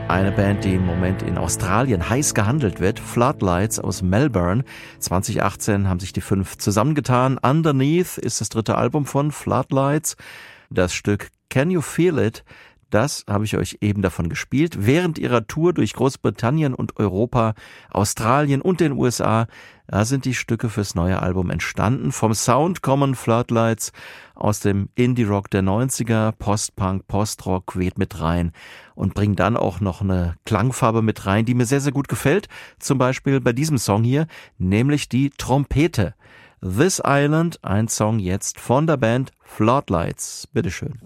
Eine Band, die im Moment in Australien heiß gehandelt wird, Floodlights aus Melbourne. 2018 haben sich die 5 zusammengetan. Underneath ist das 3. Album von Floodlights. Das Stück Can You Feel It? Das habe ich euch eben davon gespielt. Während ihrer Tour durch Großbritannien und Europa, Australien und den USA, da sind die Stücke fürs neue Album entstanden. Vom Sound kommen Floodlights aus dem Indie-Rock der 90er, Post-Punk, Post-Rock weht mit rein und bringen dann auch noch eine Klangfarbe mit rein, die mir sehr, sehr gut gefällt. Zum Beispiel bei diesem Song hier, nämlich die Trompete. This Island, ein Song jetzt von der Band Floodlights. Bitteschön.